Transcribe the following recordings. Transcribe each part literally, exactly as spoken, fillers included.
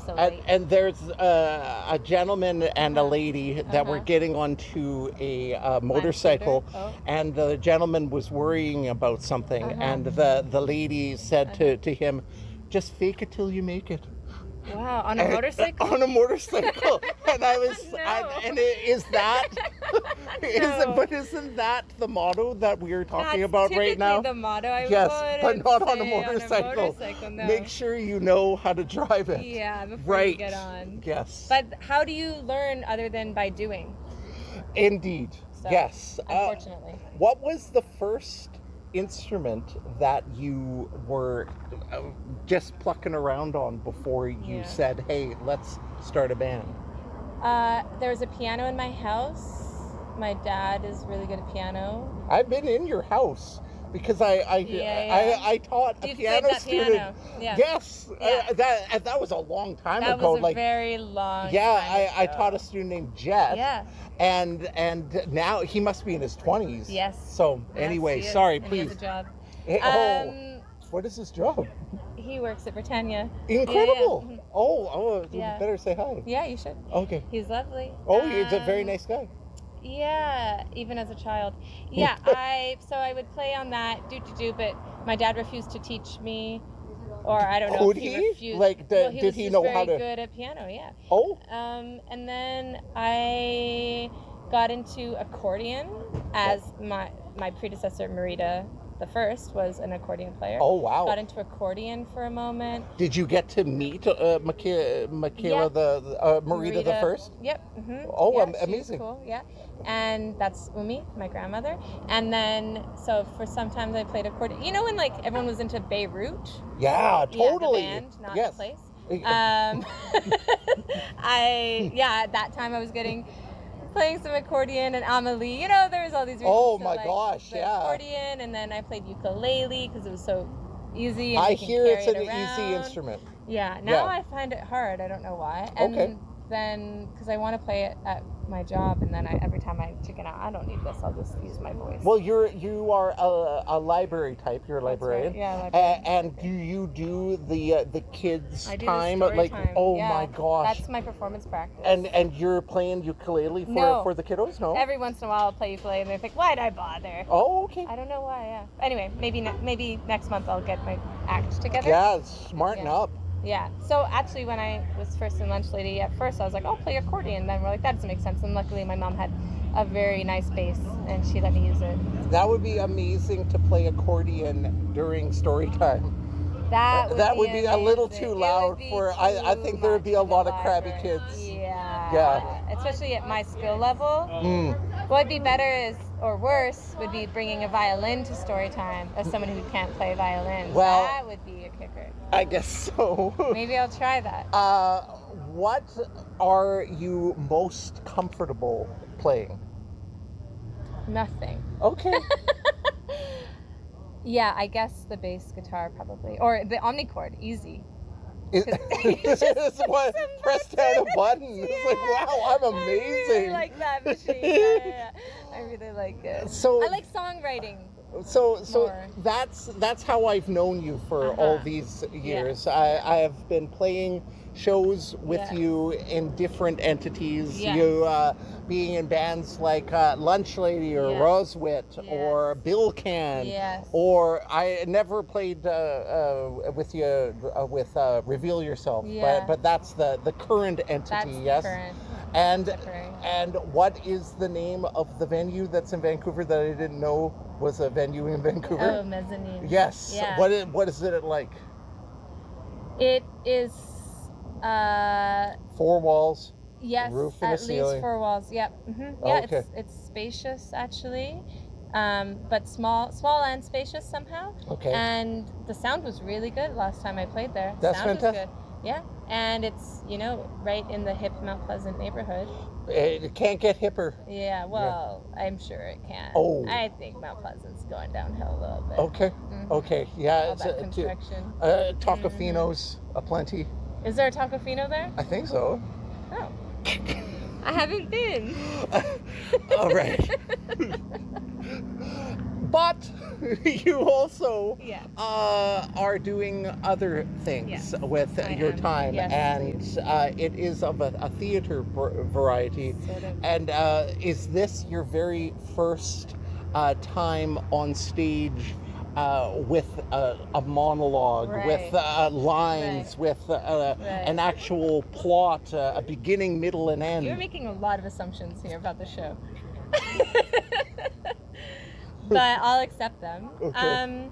so And, late. and there's uh, a gentleman and a lady that Uh-huh. were getting onto a uh, motorcycle, Oh. and the gentleman was worrying about something, Uh-huh. and the, the lady said to, to him, just fake it till you make it. Wow, on a And- motorcycle? On a motorcycle. And I was, No. I, and it, is that, is No. it, but isn't that the motto that we are talking That's about right now? typically the motto. I Yes, but wouldn't not on a say motorcycle. On a motorcycle, no. Make sure you know how to drive it. Yeah, before right. you get on. Yes. But how do you learn other than by doing? Indeed. So, yes. Unfortunately. Uh, what was the first instrument that you were uh, just plucking around on before you Yeah. said, hey, let's start a band? Uh, there was a piano in my house. My dad is really good at piano. I've been in your house because I I, Yeah, yeah. I, I taught a You played piano that student. piano. Yeah. Yes. Yeah. Uh, that uh, that was a long time That ago. was a like very long yeah, time I, I ago. taught a student named Jeff. Yeah. And and now he must be in his twenties. Yes. So Yes, anyway, he is. sorry, And please. He has a job. Hey, oh, Um, what is his job? he works at Britannia. Incredible. Yeah, yeah. Oh, oh, you Yeah. better say hi. Yeah, you should. Okay. He's lovely. Oh, he's a very Um, nice guy. Yeah, even as a child. Yeah, I so I would play on that do do do, but my dad refused to teach me, or I don't know Could if he, he? refused. Like, the- well, he did was he just know very how to- good at piano? Yeah. Oh, Um, and then I got into accordion as my my predecessor Marita the first was an accordion player. oh wow. Got into accordion for a moment. Did you get to meet uh, Michaela, Michaela Yeah. the, the uh, Marita, the first? Yep. hmm Oh, yeah, am- she's amazing. Cool. Yeah. And that's Umi, my grandmother. And then, so for sometimes I played accordion. You know when like everyone was into Beirut? Yeah, totally. Yeah, the band, not yes. the place. Uh, Um, I yeah, at that time I was getting playing some accordion and Amelie. You know, there was all these reasons Oh, to my like gosh, the yeah. accordion, and then I played ukulele because it was so easy. And I you can hear carry it's an it easy around. instrument. Yeah, now Yeah. I find it hard. I don't know why. And Okay. then, because I want to play it at my job, and then I, every time I chicken out, I don't need this. I'll just use my voice. Well, you're you are a, a library type. You're a That's librarian. right, yeah, A- librarian. and do you do the uh, the kids I do time? the story like time. oh yeah. my gosh. That's my performance practice. And and you're playing ukulele for No. for the kiddos? No. Every once in a while I'll play ukulele, and they think, why'd I bother? Oh, okay. I don't know why. Yeah. Anyway, maybe ne- maybe next month I'll get my act together. Yeah, smarten Yeah. up. Yeah. So actually, when I was first in Lunch Lady, at first I was like, "Oh, play accordion." Then we're like, "That doesn't make sense." And luckily, my mom had a very nice bass, and she let me use it. That would be amazing to play accordion during story time. That would that be would be a little amazing. too It would loud be for. I, I too think there would be a much lot of crabby library. kids. Yeah. Yeah. Especially at my skill level. Mm. What would be better is, or worse, would be bringing a violin to story time as someone who can't play violin. Well- that would be a kicker. I guess so. Maybe I'll try that. Uh, what are you most comfortable playing? Nothing. Okay. Yeah, I guess the bass guitar probably, or the omnichord, easy. Is, It's just is what some press down a button. It's like, Yeah. wow, I'm I amazing. really like that machine. Yeah, yeah, yeah. I really like it. So- I like songwriting. So, so More. that's that's how I've known you for Uh-huh. all these years. I, I have been playing shows with Yes. you in different entities. Yes. You uh, being in bands like uh, Lunch Lady or Yes. Roswit Yes. or Bill Can. Yes. Or I never played uh, uh, with you uh, with uh, Reveal Yourself. Yeah. But but that's the the current entity. That's yes. the current. And Correct. and what is the name of the venue that's in Vancouver that I didn't know was a venue in Vancouver? Oh, mezzanine. Yes. Yeah. What is, what is it like? It is, uh, Four walls. yes, Roof and a at ceiling. least four walls. Yep. hmm Yeah, Oh, okay. it's it's spacious actually, um, but small, small and spacious somehow. Okay. And the sound was really good last time I played there. That's sound fantastic. Was good. Yeah, and it's you know right in the hip Mount Pleasant neighborhood. It can't get hipper. Yeah, well, I'm sure it can. Oh. I think Mount Pleasant's going downhill a little bit. Okay. Mhm. Okay. Yeah. All It's that uh, to- construction. uh, Tocofino's aplenty. Is there a Tacofino there? I think so. Oh. I haven't been. All right. But you also Yeah. uh, are doing other things Yes, with I your am. time, Yes, and uh, it is of a, a theater v- variety. Sort of. And uh, is this your very first uh, time on stage uh, with a, a monologue, Right. with uh, lines, Right. with uh, Right. an actual plot, uh, a beginning, middle, and end? You're making a lot of assumptions here about the show. But I'll accept them. Okay. Um,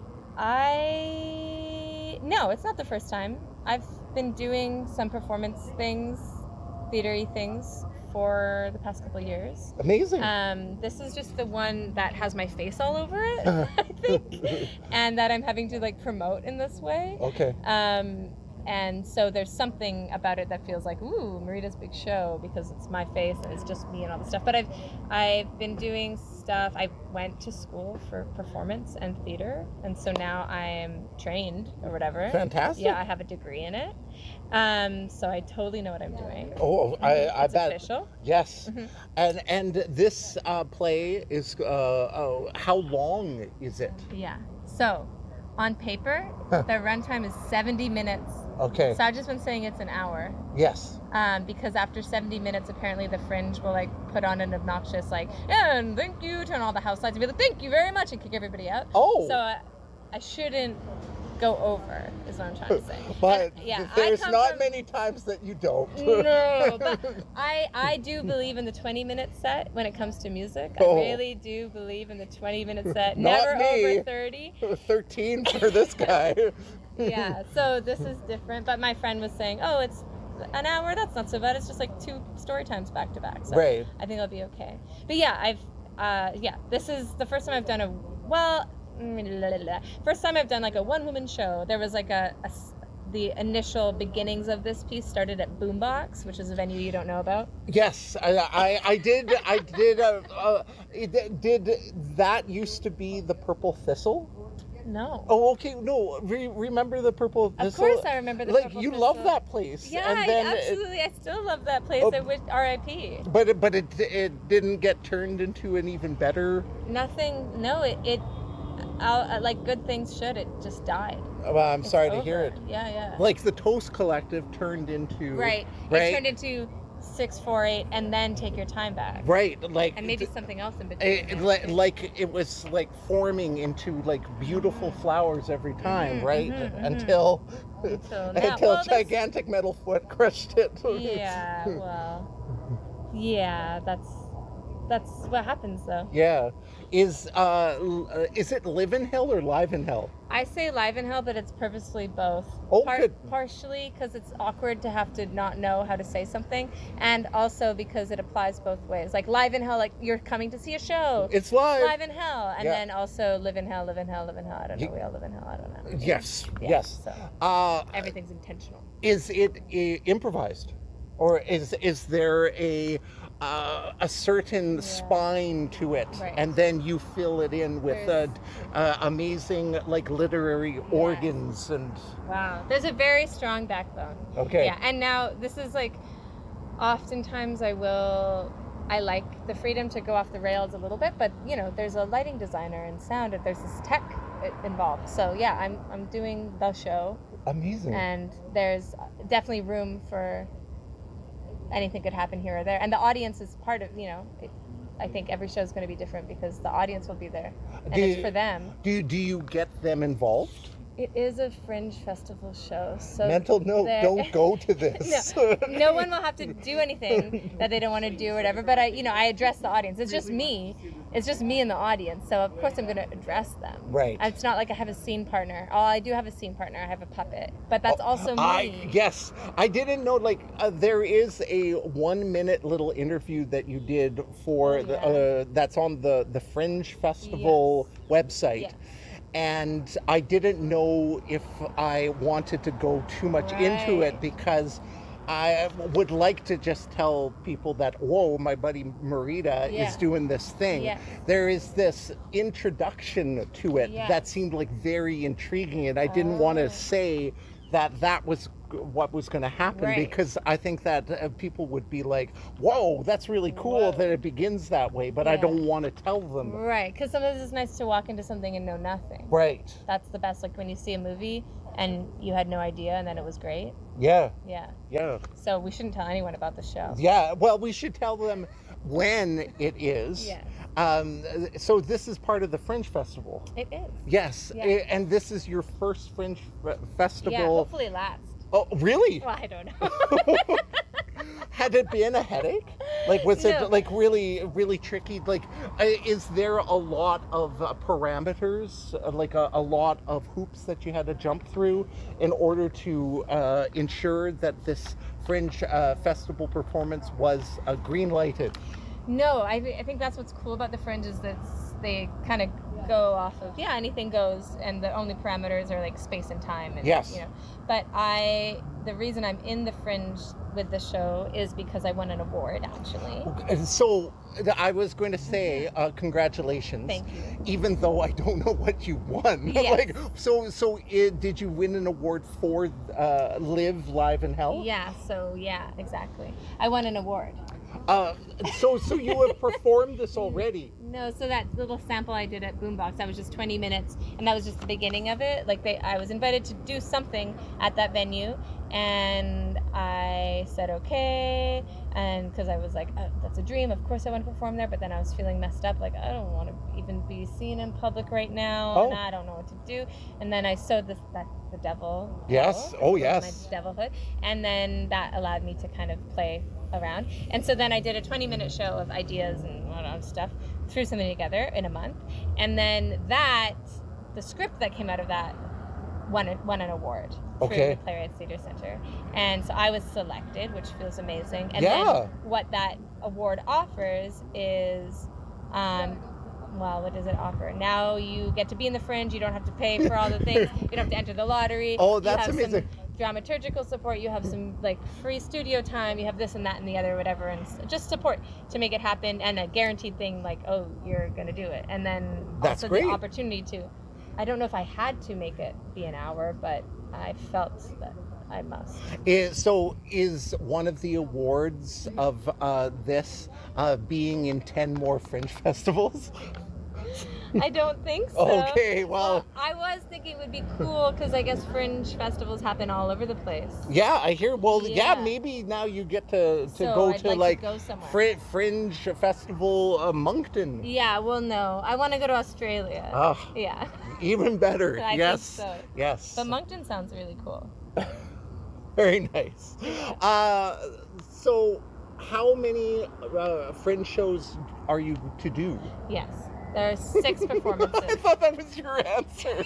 I no, it's not the first time. I've been doing some performance things, theatery things for the past couple of years. Amazing. Um, this is just the one that has my face all over it, I think, and that I'm having to like promote in this way. Okay. Um, and so there's something about it that feels like, ooh, Marita's big show, because it's my face and it's just me and all this stuff. But I've I've been doing stuff. I went to school for performance and theater, and so now I am trained or whatever. Fantastic. Yeah, I have a degree in it. Um, so I totally know what I'm doing. Oh, I, I It's bet. official. Yes. Mhm. And and this uh, play is uh, uh, how long is it? Yeah. So on paper, Huh. the runtime is seventy minutes. Okay. So I've just been saying it's an hour. Yes. Um, because after seventy minutes, apparently the Fringe will like put on an obnoxious like, and thank you, turn all the house lights and be like, thank you very much, and kick everybody out. Oh. So I, I shouldn't go over, is what I'm trying to say. But And, yeah, there's I come not from, many times that you don't. No, but I I do believe in the twenty minute set when it comes to music. I Oh. really do believe in the twenty minute set. Not Never me. over thirty. thirteen for this guy. Yeah, so this is different. But my friend was saying, oh, it's an hour. That's not so bad. It's just like two story times back to back. So Right. I think it'll be okay. But yeah, I've uh, yeah, this is the first time I've done a well, first time I've done like a one woman show. There was like a, a s- the initial beginnings of this piece started at Boombox, which is a venue you don't know about. Yes, I, I, I did. I did. Uh, uh, it- did that used to be the Purple Thistle? No. Oh, okay. No, re- remember the Purple Of Thistle? course I remember the Like Purple you Thistle. love that place. Yeah, and then I, it- absolutely. I still love that place. Oh. I wish R I P. but it, but it it didn't get turned into an even better. Nothing. No, it it. Uh, like good things should. It just died. Well, I'm It's sorry to over. hear it. Yeah, yeah. Like the Toast Collective turned into Right. right, It turned into six, four, eight, and then take your time back. right, like And maybe th- something else in between. it, like, like it was like forming into like beautiful flowers every time, Mhm, right? mhm, mhm. Until Until now. until Well, there's- gigantic metal foot crushed it. Yeah. Well. Yeah. That's that's what happens though. Yeah. Is uh l- uh, is it Live in Hell or Live in Hell? I say live in hell, but it's purposely both. Oh, Par- good. Partially because it's awkward to have to not know how to say something, and also because it applies both ways. Like live in hell, like you're coming to see a show. It's live. Live in hell, and Yeah. then also live in hell, live in hell, live in hell. I don't know. Ye- We all live in hell. I don't know. Yes. Yeah, Yes. So Uh everything's intentional. is it uh, improvised? Or is is there a uh, a certain Yeah. spine to it, Right. and then you fill it in with uh, There's- uh, amazing like literary organs and Wow. There's a very strong backbone. okay, Yeah. And now this is like, oftentimes I will. I like the freedom to go off the rails a little bit, but you know, there's a lighting designer and sound, and there's this tech i- involved. So yeah, I'm I'm doing the show, amazing. and there's definitely room for anything could happen here or there, and the audience is part of, you know, it, I think every show is going to be different because the audience will be there, and Do it's you- for them. do you, do you get them involved? It is a Fringe Festival show, so Mental note: there- don't go to this. no, no one will have to do anything that they don't want to do or whatever, but I, you know, I address the audience. It's just me. It's just me and the audience, so of course I'm going to address them. Right. It's not like I have a scene partner. Oh, I do have a scene partner. I have a puppet, but that's also me. I, yes, I didn't know. Like, uh, there is a one-minute little interview that you did for Oh, the, yeah. uh, that's on the the Fringe Festival website, Yes. and I didn't know if I wanted to go too much into it Right. because I would like to just tell people that, whoa, my buddy Marita Yeah. is doing this thing. Yes. There is this introduction to it Yes. that seemed like very intriguing, and I didn't want Oh. to say that that was what was going to happen, Right. because I think that uh, people would be like, "Whoa, that's really cool Whoa. that it begins that way," but I Yeah. don't want to tell them. Right, because sometimes it's nice to walk into something and know nothing. Right. That's the best. Like when you see a movie and you had no idea, and then it was great. Yeah. Yeah. Yeah. So we shouldn't tell anyone about the show. Yeah. Well, we should tell them when it is. Yes. Um, so this is part of the Fringe Festival. It is. Yes. Yeah. a- And this is your first Fringe Fe- Festival. Yeah. Hopefully last. Oh, really? Well, I don't know. Had it been a headache? Like, was No. it like really, really tricky? Like, uh, is there a lot of uh, parameters, uh, like a, a lot of hoops that you had to jump through in order to uh, ensure that this Fringe uh, Festival performance was uh, green lighted? No, I, th- I think that's what's cool about the Fringe is that they kind of go off of, yeah, anything goes, and the only parameters are like space and time. And, Yes. You know, but I, the reason I'm in the Fringe with the show is because I won an award, actually. And so I was going to say, uh, congratulations. Thank you. Even though I don't know what you won. Yes. Like, so, so it, did you win an award for uh, Live, Live, and Hell? Yeah, so yeah, exactly. I won an award. Uh, so, so you have performed this already. No, so that little sample I did at Boombox, that was just twenty minutes, and that was just the beginning of it. Like they, I was invited to do something at that venue, and I said okay, and because I was like, oh, that's a dream. Of course I want to perform there, but then I was feeling messed up. Like I don't want to even be seen in public right now, Oh. and I don't know what to do. And then I sewed this that the devil. Yes. out Oh, with yes. My devilhood, and then that allowed me to kind of play around. And so then I did a twenty minute show of ideas and all that stuff, threw something together in a month. And then that, the script that came out of that won, a, won an award Okay. through the Playwrights Theatre Center. And so I was selected, which feels amazing. And Yeah. then what that award offers is, um, well, what does it offer? Now you get to be in the Fringe. You don't have to pay for all the things. You don't have to enter the lottery. Oh, that's you have amazing. Some dramaturgical support. You have some like free studio time. You have this and that and the other, whatever, and s- just support to make it happen. And a guaranteed thing like, oh, you're gonna do it. And then That's also great. the opportunity to. I don't know if I had to make it be an hour, but I felt that I must. Is, so is one of the awards of uh, this uh, being in ten more Fringe festivals? I don't think so. Okay, well- I was thinking it would be cool because I guess Fringe festivals happen all over the place. Yeah, I hear. Well, yeah, Yeah. maybe now you get to, to So go I'd to like to like go somewhere. Fri- Fringe Festival uh, Moncton. Yeah, well, no. I want to go to Australia. Ah, Yeah. even better. I think yes. so. Yes. But Moncton sounds really cool. Very nice. Uh, so, how many uh, Fringe shows are you to do? Yes. There are six I performances. thought that was your answer.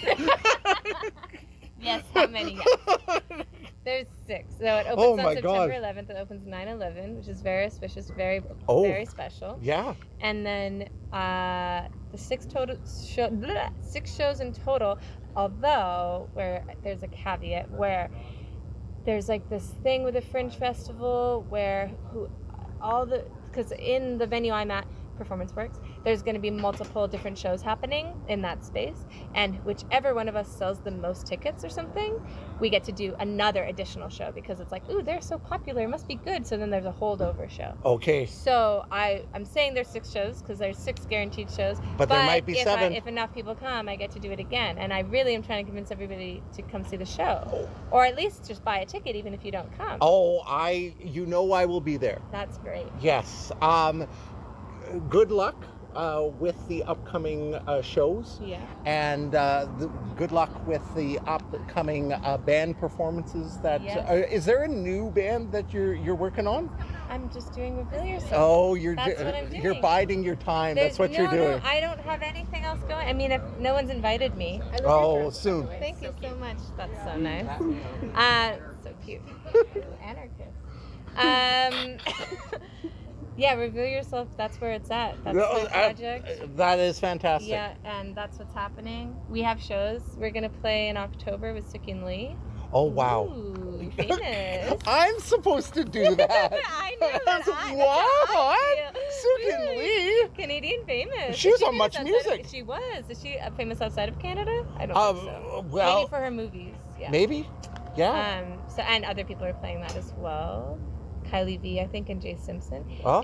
Yes, how many? Yes. There's six. So it opens Oh on my September God. eleventh. It opens nine eleven, which is very auspicious, very, Oh. very special. Yeah. And then uh, the six total show, bleh, six shows in total. Although where there's a caveat where there's like this thing with the Fringe Festival where who all the because in the venue I'm at, Performance Works, there's going to be multiple different shows happening in that space, and whichever one of us sells the most tickets or something, we get to do another additional show because it's like, ooh, they're so popular, it must be good. So then there's a holdover show. Okay. So I, I'm saying there's six shows because there's six guaranteed shows. But there might be if seven. I, if enough people come, I get to do it again. And I really am trying to convince everybody to come see the show. Or at least just buy a ticket even if you don't come. Oh, I. You know I will be there. That's great. Yes. Um. Good luck uh, with the upcoming uh, shows. Yeah. And uh, the, good luck with the upcoming uh, band performances. That Yes. uh, is there a new band that you're you're working on? I'm just doing Reveal Yourself. Oh, you're That's ju- what I'm you're doing. biding your time. There's- That's what no, you're doing. No, I don't have anything else going. I mean, if no one's invited me. Oh, soon. Thank you so much. That's so nice. Uh, so cute. Anarchist. Um, yeah, Reveal Yourself. That's where it's at. That's No, my uh, project. that is fantastic. Yeah, and that's what's happening. We have shows. We're gonna play in October with Suki and Lee. Oh wow. Ooh, famous. I'm supposed to do that. I know that. I, What? that's Suki Really? Lee? Canadian famous. She was Is she on famous Much outside Music. Of, she was. Is she uh, famous outside of Canada? I don't Um, think so. well, Maybe for her movies. Yeah. maybe. Yeah. Um, so and other people are playing that as well. Kylie V, I think, and Jay Simpson. Oh.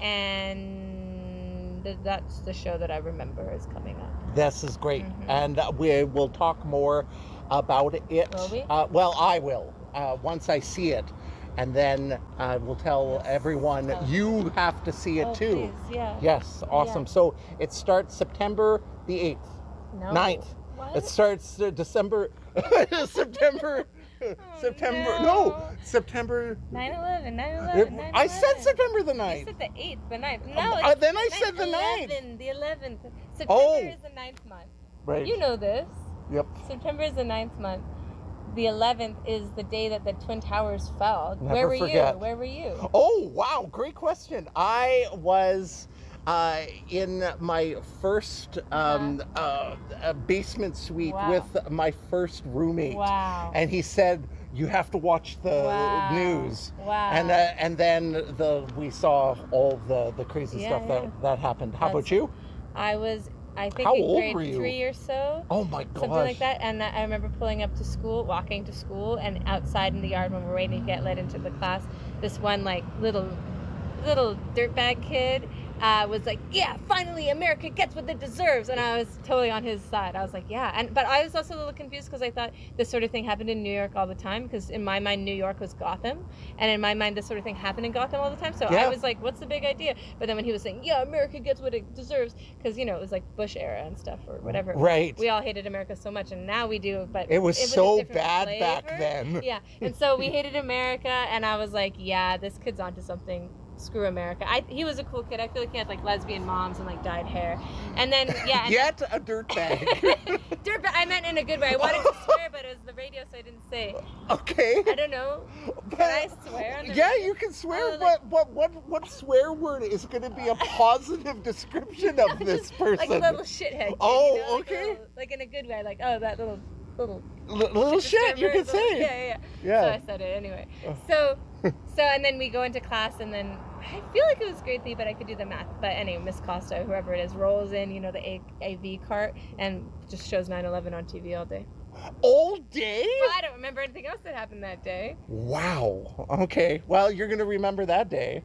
And th- that's the show that I remember is coming up. This is great. Mhm. And uh, we will talk more about it. Will we? Uh, well, I will, uh, once I see it. And then I will tell Yes. everyone, Oh. you have to see it Oh, too. please, yeah. Yes, awesome. Yeah. So it starts September the eighth, No. ninth. What? It starts uh, December, September, September, no. no, September. nine eleven, nine It- eleven, I said September the You ninth. said the eighth, the ninth. No, Um, it's uh, then I the said the ninth. eleven, the eleventh. September Oh. is the ninth month. Right. You know this. Yep. September is the ninth month. The eleventh is the day that the Twin Towers fell. Never Where were forget. you? Where were you? Oh, wow. Great question. I was uh, in my first um, uh, uh, basement suite Wow. with my first roommate. Wow. And he said, you have to watch the Wow. news. Wow. And uh, and then the we saw all the, the crazy Yeah, stuff yeah. that, that happened. How That's- about you? I was, I think, How in old grade were you? three or so. Oh, my gosh. Something like that. And I remember pulling up to school, walking to school, and outside in the yard when we're waiting to get let into the class, this one like little, little dirtbag kid uh, was like, "Yeah, finally America gets what it deserves," and I was totally on his side. I was like, "Yeah," and but I was also a little confused because I thought this sort of thing happened in New York all the time. Because in my mind, New York was Gotham, and in my mind, this sort of thing happened in Gotham all the time. So Yeah. I was like, "What's the big idea?" But then when he was saying, "Yeah, America gets what it deserves," because you know it was like Bush era and stuff or whatever. Right. We all hated America so much, and now we do. But It was a so different bad back flavor. then. Yeah, and so we hated America, and I was like, "Yeah, this kid's onto something. Screw America." I, he was a cool kid. I feel like he had like lesbian moms and like dyed hair, and then yeah, and Yet a dirtbag. dirt. I meant in a good way. I wanted to swear, but it was the radio, so I didn't say. Okay. I don't know. Can I swear on the Yeah, radio? you can swear, Oh, like- but, but what what swear word is going to be a positive description of this Just person? like a little shithead. Kid, Oh, you know? Like a okay. little- Like in a good way. Like oh, that little little. L- little shit, you can disturbers, say. little- Yeah, yeah, yeah. Yeah. So I said it anyway. Oh. So, so and then we go into class, and then I feel like it was grade three, but I could do the math. But anyway, Miss Costa, whoever it is, rolls in, you know, the A- AV cart, and just shows nine eleven on T V all day. All day? Well, I don't remember anything else that happened that day. Wow. Okay. Well, you're going to remember that day.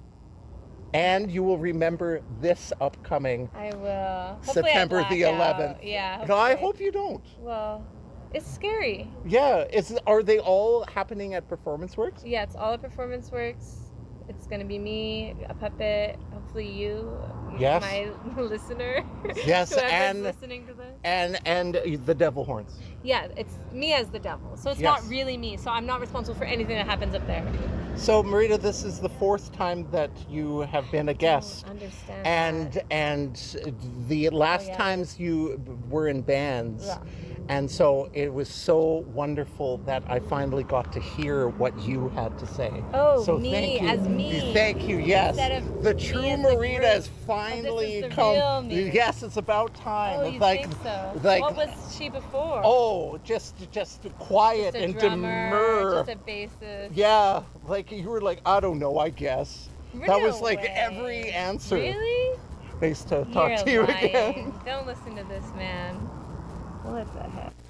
And you will remember this upcoming I will. Hopefully I September the black out. eleventh. Yeah. No, I hopefully. hope you don't. Well, it's scary. Yeah. Is are they all happening at Performance Works? Yeah, it's all at Performance Works. It's gonna be me, a puppet, hopefully you, Yes. my listener. Yes, Whoever's and- listening to this. And and the Devil Horns. Yeah, it's me as the devil. So it's Yes. not really me. So I'm not responsible for anything that happens up there. So, Marita, this is the fourth time that you have been a guest. I don't understand. And that. and the last Oh, yeah. times you were in bands, Yeah. and so it was so wonderful that I finally got to hear what you had to say. Oh, so me thank you. as me. Thank you. Yes, Instead of the me true as the Marita group. has Oh, finally this is the come. real me. Yes, it's about time. Oh, It's you like, think so? like, what was she before? oh, just just quiet just a and drummer, demure. just a bassist. Yeah, like you were like, I don't know, I guess. That No was like way. every answer. Really? Nice to talk You're to you lying. again. Don't listen to this man. What the heck?